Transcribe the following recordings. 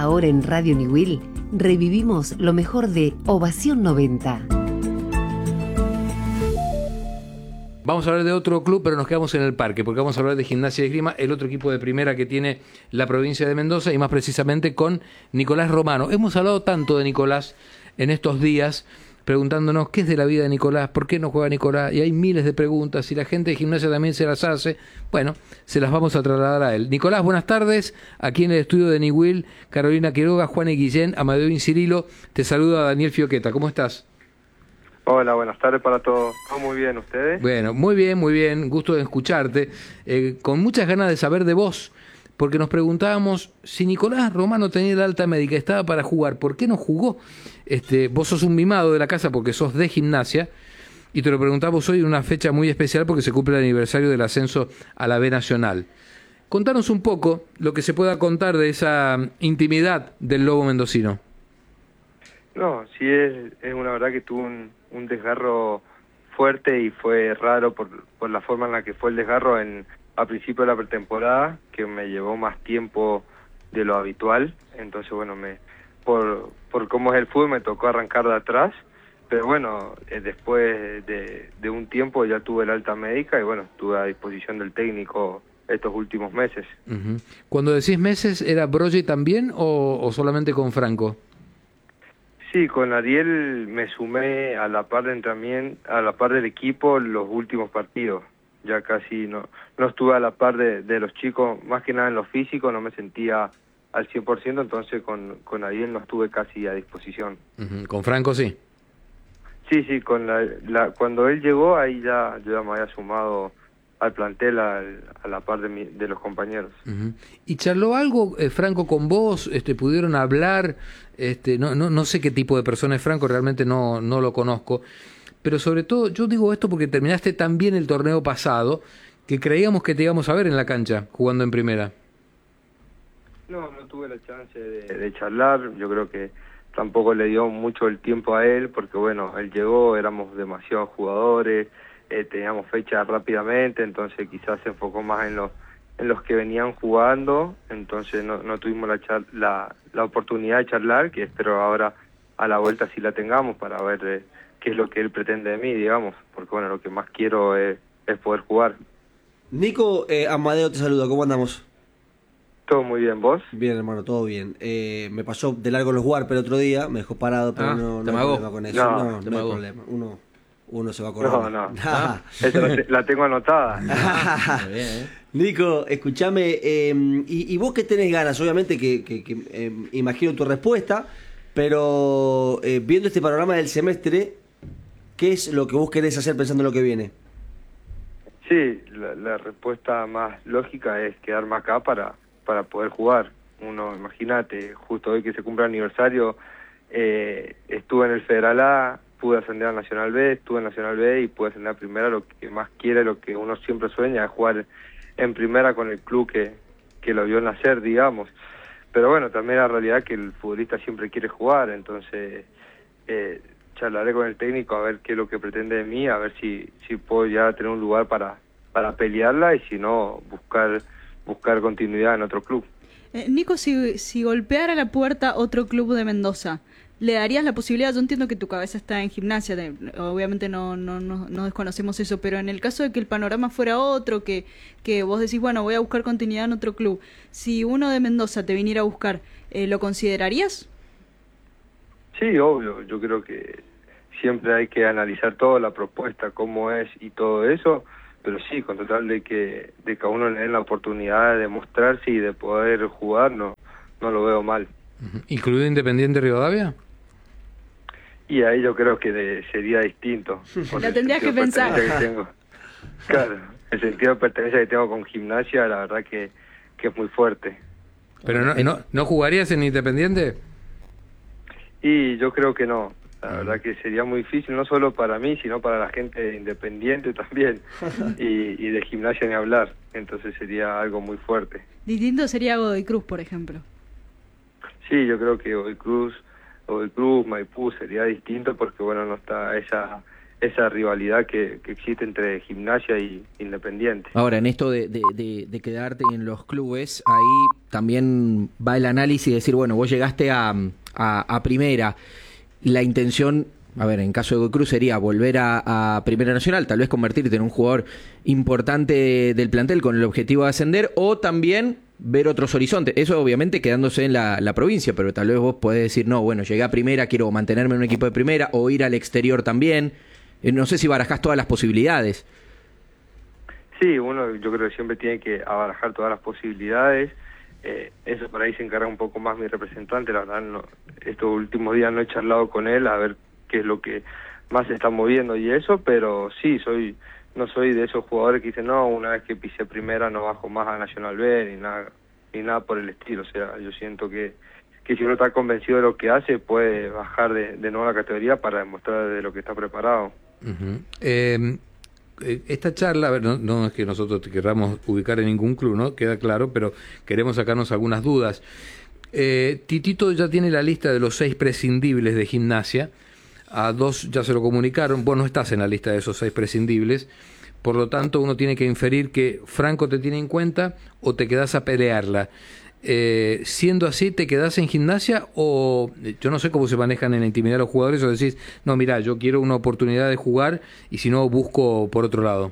Ahora en Radio Niwil revivimos lo mejor de Ovación 90. Vamos a hablar de otro club, pero nos quedamos en el parque, porque vamos a hablar de Gimnasia de Esgrima, el otro equipo de primera que tiene la provincia de Mendoza, y más precisamente con Nicolás Romano. Hemos hablado tanto de Nicolás en estos días, preguntándonos qué es de la vida de Nicolás, por qué no juega Nicolás, y hay miles de preguntas, y la gente de Gimnasia también se las hace. Bueno, se las vamos a trasladar a él. Nicolás, buenas tardes, aquí en el estudio de Niwil, Carolina Quiroga, Juan y Guillén, Amadeo Incirilo, te saluda Daniel Fioqueta, ¿cómo estás? Hola, buenas tardes para todos. ¿Todo muy bien ustedes? Bueno, muy bien, gusto de escucharte, con muchas ganas de saber de vos, porque nos preguntábamos si Nicolás Romano tenía el alta médica, estaba para jugar, ¿por qué no jugó? Vos sos un mimado de la casa porque sos de Gimnasia, y te lo preguntamos hoy en una fecha muy especial porque se cumple el aniversario del ascenso a la B Nacional. Contanos un poco lo que se pueda contar de esa intimidad del Lobo mendocino. No, sí es una verdad que tuvo un desgarro fuerte y fue raro por la forma en la que fue el desgarro a principio de la pretemporada, que me llevó más tiempo de lo habitual. Entonces, bueno, por cómo es el fútbol me tocó arrancar de atrás, pero bueno, después de un tiempo ya tuve el alta médica y bueno, estuve a disposición del técnico estos últimos meses. Uh-huh. Cuando decís meses, ¿era Brogy también o solamente con Franco? Sí, con Ariel me sumé a la par de entrenamiento, a la par del equipo los últimos partidos. Ya casi no estuve a la par de los chicos, más que nada en lo físico, no me sentía al 100%, entonces con Ariel no estuve casi a disposición. Uh-huh. ¿Con Franco sí? Sí, cuando él llegó, ahí yo ya me había sumado al plantel a la par de los compañeros. Uh-huh. ¿Y charló algo Franco con vos? ¿Pudieron hablar? No sé qué tipo de persona es Franco, realmente no lo conozco, pero sobre todo yo digo esto porque terminaste tan bien el torneo pasado que creíamos que te íbamos a ver en la cancha jugando en primera. No tuve la chance de charlar. Yo creo que tampoco le dio mucho el tiempo a él porque bueno, él llegó, éramos demasiados jugadores, teníamos fecha rápidamente, entonces quizás se enfocó más en los que venían jugando, entonces no tuvimos la oportunidad de charlar, que espero ahora a la vuelta sí la tengamos para ver qué es lo que él pretende de mí, digamos, porque bueno, lo que más quiero es poder jugar. Nico, Amadeo te saluda, ¿cómo andamos? Todo muy bien, ¿vos? Bien, hermano, todo bien. Me pasó de largo los Warp el otro día, me dejó parado, pero no hay problema con eso. No hay problema. Uno se va a acordar. No. Esa la tengo anotada. Bien, Nico, escúchame, y vos que tenés ganas, obviamente que imagino tu respuesta, pero viendo este panorama del semestre, ¿qué es lo que vos querés hacer pensando en lo que viene? Sí, la respuesta más lógica es quedarme acá para poder jugar. Uno, imagínate, justo hoy que se cumple el aniversario, estuve en el Federal A, pude ascender a Nacional B, estuve en Nacional B y pude ascender a Primera. Lo que más quiere, lo que uno siempre sueña es jugar en Primera con el club que lo vio nacer, digamos. Pero bueno, también la realidad que el futbolista siempre quiere jugar, entonces charlaré con el técnico a ver qué es lo que pretende de mí, a ver si puedo ya tener un lugar para pelearla y si no, buscar continuidad en otro club. Nico, si golpeara la puerta otro club de Mendoza, ¿le darías la posibilidad? Yo entiendo que tu cabeza está en Gimnasia, obviamente no desconocemos eso, pero en el caso de que el panorama fuera otro, que vos decís, bueno, voy a buscar continuidad en otro club, si uno de Mendoza te viniera a buscar, ¿lo considerarías? Sí, obvio, yo creo que siempre hay que analizar toda la propuesta, cómo es y todo eso, pero sí, con total de que a uno le den la oportunidad de mostrarse y de poder jugar, no lo veo mal. ¿Incluido Independiente Rivadavia? Y ahí yo creo que sería distinto. La tendrías que pensar. Claro, el sentido de pertenencia que tengo con Gimnasia, la verdad que es muy fuerte. ¿Pero no jugarías en Independiente? Y yo creo que no. La verdad que sería muy difícil, no solo para mí, sino para la gente de Independiente también, y de Gimnasia ni hablar. Entonces sería algo muy fuerte. Distinto sería Godoy Cruz, por ejemplo. Sí, yo creo que Godoy Cruz, Maipú sería distinto porque bueno, no está esa esa rivalidad que existe entre Gimnasia y Independiente. Ahora, en esto de quedarte en los clubes, ahí también va el análisis de decir, bueno, vos llegaste a primera, la intención, a ver, en caso de Godoy Cruz sería volver a Primera Nacional, tal vez convertirte en un jugador importante del plantel con el objetivo de ascender, o también ver otros horizontes. Eso obviamente quedándose en la provincia, pero tal vez vos podés decir, no, bueno, llegué a primera, quiero mantenerme en un equipo de primera, o ir al exterior también. No sé si barajás todas las posibilidades. Sí, uno yo creo que siempre tiene que abarajar todas las posibilidades. Eso por ahí se encarga un poco más mi representante. La verdad, no, estos últimos días no he charlado con él a ver qué es lo que más se está moviendo y eso, pero sí, no soy de esos jugadores que dicen, no, una vez que pisé primera no bajo más a Nacional B, ni nada por el estilo. O sea, yo siento que si uno está convencido de lo que hace, puede bajar de nuevo la categoría para demostrar de lo que está preparado. Uh-huh. Esta charla, a ver, no es que nosotros te querramos ubicar en ningún club, ¿no? Queda claro, pero queremos sacarnos algunas dudas. Titito ya tiene la lista de los 6 prescindibles de Gimnasia. A 2 ya se lo comunicaron. Vos no estás en la lista de esos 6 prescindibles. Por lo tanto, uno tiene que inferir que Franco te tiene en cuenta o te quedás a pelearla. Siendo así, ¿te quedás en Gimnasia o yo no sé cómo se manejan en la intimidad los jugadores o decís, no, mira, yo quiero una oportunidad de jugar y si no, busco por otro lado?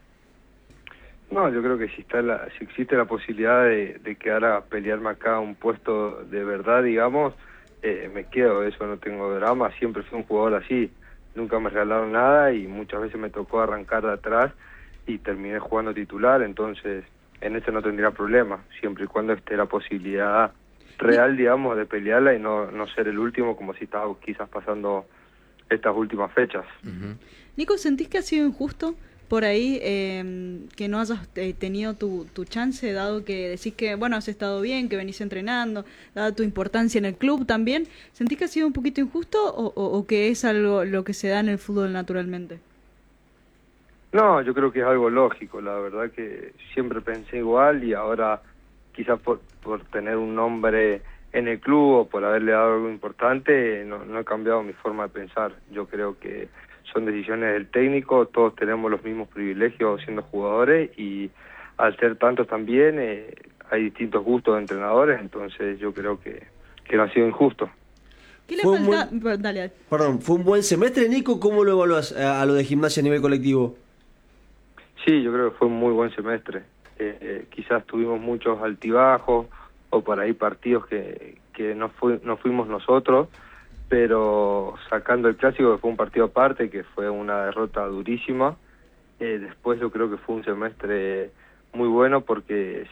No, yo creo que si existe la posibilidad de quedar a pelearme acá un puesto de verdad, digamos, me quedo, eso no tengo drama, siempre fui un jugador así, nunca me regalaron nada y muchas veces me tocó arrancar de atrás y terminé jugando titular, entonces en eso no tendría problema, siempre y cuando esté la posibilidad real, digamos, de pelearla y no ser el último como si estaba quizás pasando estas últimas fechas. Uh-huh. Nico, ¿sentís que ha sido injusto por ahí que no hayas tenido tu chance, dado que decís que, bueno, has estado bien, que venís entrenando, dada tu importancia en el club también? ¿Sentís que ha sido un poquito injusto o que es algo lo que se da en el fútbol naturalmente? No, yo creo que es algo lógico, la verdad que siempre pensé igual y ahora quizás por tener un nombre en el club o por haberle dado algo importante, no he cambiado mi forma de pensar. Yo creo que son decisiones del técnico, todos tenemos los mismos privilegios siendo jugadores y al ser tantos también hay distintos gustos de entrenadores, entonces yo creo que no ha sido injusto. ¿Qué le falta? Dale. Perdón, ¿fue un buen semestre, Nico? ¿Cómo lo evaluás a lo de Gimnasia a nivel colectivo? Sí, yo creo que fue un muy buen semestre. Quizás tuvimos muchos altibajos o por ahí partidos que no fuimos nosotros, pero sacando el clásico, que fue un partido aparte, que fue una derrota durísima, después yo creo que fue un semestre muy bueno porque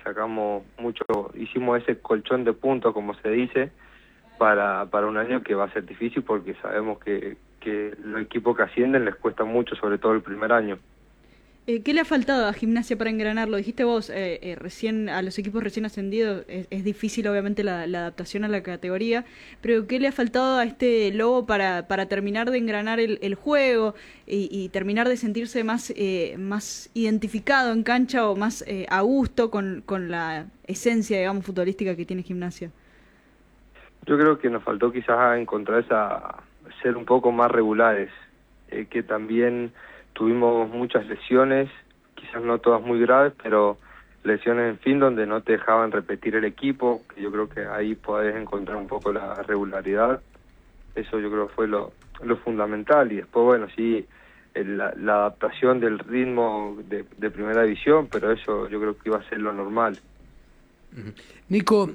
hicimos ese colchón de puntos, como se dice, para un año que va a ser difícil porque sabemos que los equipos que ascienden les cuesta mucho, sobre todo el primer año. ¿Qué le ha faltado a Gimnasia para engranarlo? Dijiste vos, recién a los equipos recién ascendidos es difícil obviamente la adaptación a la categoría, pero ¿qué le ha faltado a este Lobo para terminar de engranar el juego y terminar de sentirse más identificado en cancha o más a gusto con la esencia, digamos, futbolística que tiene Gimnasia? Yo creo que nos faltó quizás encontrar ser un poco más regulares, que también tuvimos muchas lesiones, quizás no todas muy graves, pero lesiones en fin donde no te dejaban repetir el equipo, que yo creo que ahí podés encontrar un poco la regularidad. Eso yo creo que fue lo fundamental. Y después, bueno, sí, la adaptación del ritmo de primera división, pero eso yo creo que iba a ser lo normal. Nico,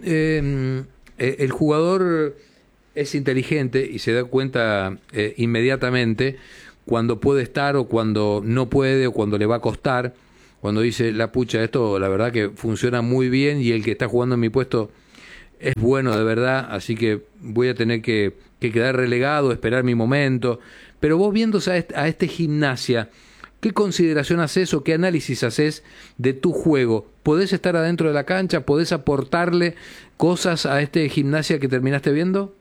el jugador es inteligente y se da cuenta inmediatamente cuando puede estar o cuando no puede o cuando le va a costar, cuando dice, la pucha, esto la verdad que funciona muy bien y el que está jugando en mi puesto es bueno de verdad, así que voy a tener que quedar relegado, esperar mi momento. Pero vos viéndose a este Gimnasia, ¿qué consideración haces o qué análisis haces de tu juego? ¿Podés estar adentro de la cancha? ¿Podés aportarle cosas a este Gimnasia que terminaste viendo?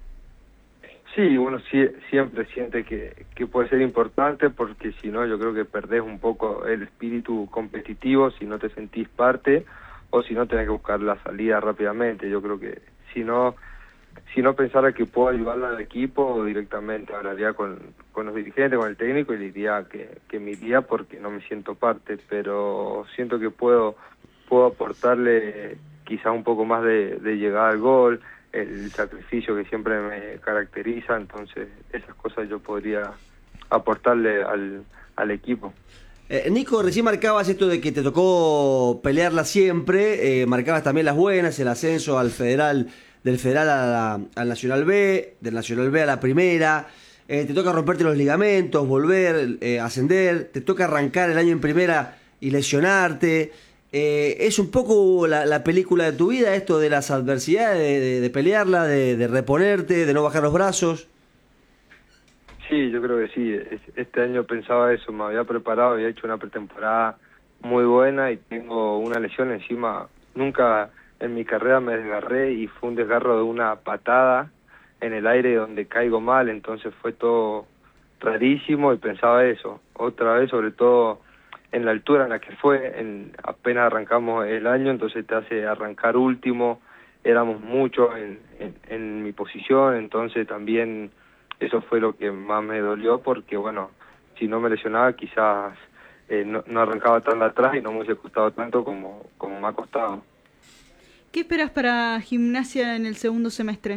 Sí, uno siempre siente que puede ser importante porque si no yo creo que perdés un poco el espíritu competitivo si no te sentís parte o si no tenés que buscar la salida rápidamente. Yo creo que si no si no pensara que puedo ayudarle al equipo, directamente hablaría con los dirigentes, con el técnico, y le diría que me iría porque no me siento parte, pero siento que puedo aportarle quizá un poco más de llegar al gol, el sacrificio que siempre me caracteriza, entonces esas cosas yo podría aportarle al equipo. Nico, recién marcabas esto de que te tocó pelearla siempre, marcabas también las buenas, el ascenso al Federal, del Federal al Nacional B, del Nacional B a la Primera, te toca romperte los ligamentos, volver, ascender, te toca arrancar el año en Primera y lesionarte. ¿Es un poco la película de tu vida esto de las adversidades, de pelearla, de reponerte, de no bajar los brazos? Sí, yo creo que sí. Este año pensaba eso, me había preparado, había hecho una pretemporada muy buena y tengo una lesión encima. Nunca en mi carrera me desgarré y fue un desgarro de una patada en el aire donde caigo mal, entonces fue todo rarísimo y pensaba eso. Otra vez, sobre todo en la altura en la que fue, apenas arrancamos el año, entonces te hace arrancar último, éramos muchos en mi posición, entonces también eso fue lo que más me dolió, porque bueno, si no me lesionaba quizás no arrancaba tan atrás y no me hubiese costado tanto como me ha costado. ¿Qué esperas para Gimnasia en el segundo semestre?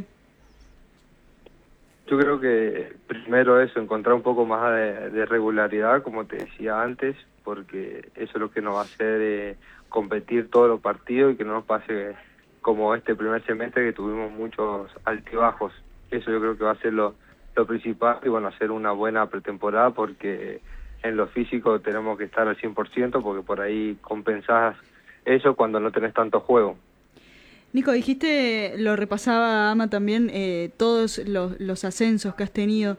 Yo creo que primero eso, encontrar un poco más de regularidad, como te decía antes, porque eso es lo que nos va a hacer competir todos los partidos y que no nos pase como este primer semestre que tuvimos muchos altibajos. Eso yo creo que va a ser lo principal y bueno, hacer una buena pretemporada, porque en lo físico tenemos que estar al 100%, porque por ahí compensás eso cuando no tenés tanto juego. Nico, dijiste, lo repasaba Ama también, todos los ascensos que has tenido.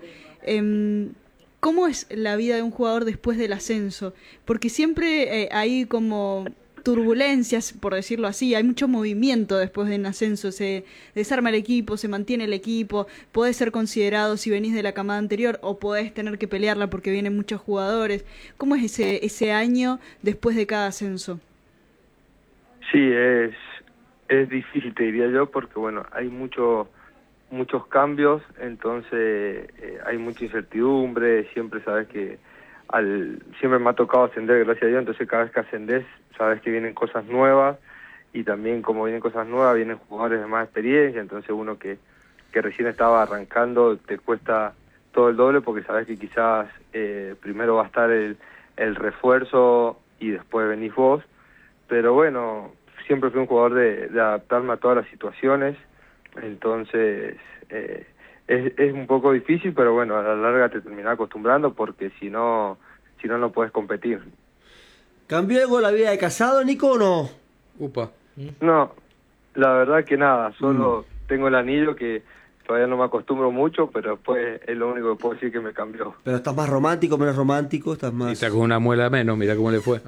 ¿Cómo es la vida de un jugador después del ascenso? Porque siempre hay como turbulencias, por decirlo así, hay mucho movimiento después de un ascenso, se desarma el equipo, se mantiene el equipo, podés ser considerado si venís de la camada anterior o podés tener que pelearla porque vienen muchos jugadores. ¿Cómo es ese año después de cada ascenso? Sí, es difícil, te diría yo, porque bueno, hay muchos cambios, entonces hay mucha incertidumbre, siempre sabes que siempre me ha tocado ascender, gracias a Dios, entonces cada vez que ascendés sabes que vienen cosas nuevas, y también como vienen cosas nuevas vienen jugadores de más experiencia, entonces uno que recién estaba arrancando te cuesta todo el doble, porque sabes que quizás primero va a estar el refuerzo y después venís vos, pero bueno, siempre fui un jugador de adaptarme a todas las situaciones, entonces es un poco difícil, pero bueno, a la larga te terminás acostumbrando, porque si no puedes competir. ¿Cambió algo la vida de casado, Nico, o no? Upa. No, la verdad que nada, solo tengo el anillo que todavía no me acostumbro mucho, pero después es lo único que puedo decir que me cambió. ¿Pero estás más romántico, menos romántico? ¿Estás más...? Y está con una muela menos, mira cómo le fue.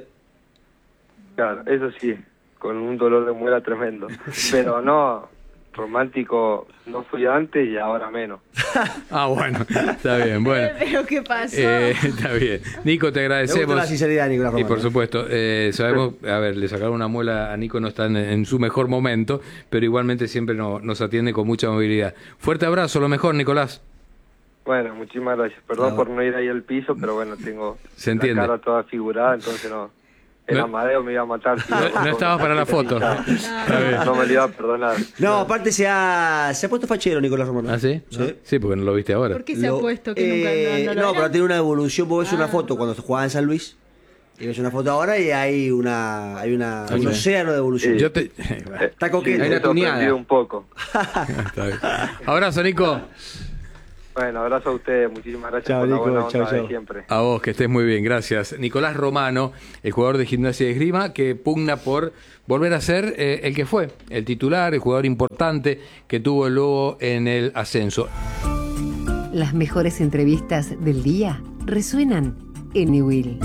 Claro, eso sí, con un dolor de muela tremendo. Pero no, romántico no fui antes y ahora menos. Bueno, está bien, bueno. ¿Pero qué pasó? Está bien. Nico, te agradecemos. Me gusta la sinceridad, Nicolás Romano. Y por supuesto, sabemos, a ver, le sacaron una muela a Nico, no está en su mejor momento, pero igualmente siempre nos atiende con mucha movilidad. Fuerte abrazo, lo mejor, Nicolás. Bueno, muchísimas gracias. Perdón por no ir ahí al piso, pero bueno, tengo la cara toda figurada, entonces no... El Amadeo me iba a matar. No estabas para la foto. No me lo iba a perdonar. No, aparte se ha puesto fachero Nicolás Romano. ¿Ah, sí? Sí. Sí, porque no lo viste ahora. ¿Por qué se ha puesto que nunca no, pero tiene una evolución. Vos ves una foto cuando jugaba en San Luis y ves una foto ahora y hay un océano de evolución. Está coqueto. Hay una tuneada. Un poco. Está bien. Abrazo, Nico. Bueno, abrazo a ustedes, muchísimas gracias. Chao, por la Nico, buena onda chao. de siempre. A vos, que estés muy bien, gracias. Nicolás Romano, el jugador de Gimnasia de Esgrima, que pugna por volver a ser el que fue, el titular, el jugador importante que tuvo el Lobo en el ascenso. Las mejores entrevistas del día resuenan en Newell.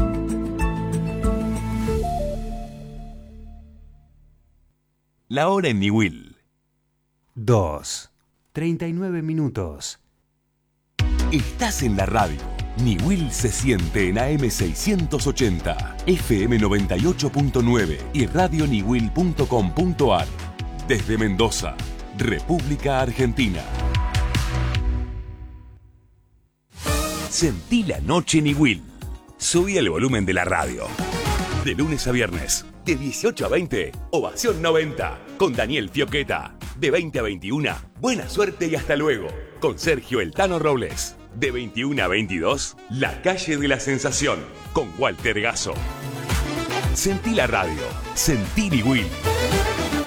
La hora en Newell. 2:39 minutos. Estás en la radio. Newell se siente en AM 680, FM 98.9 y radionewell.com.ar. Desde Mendoza, República Argentina. Sentí la noche en Iguil. Subí el volumen de la radio. De lunes a viernes, de 18 a 20, Ovación 90, con Daniel Fioqueta. De 20 a 21, buena suerte y hasta luego, con Sergio El Tano Robles. De 21 a 22, La Calle de la Sensación, con Walter Gasso. Sentí la radio, sentí Iguil.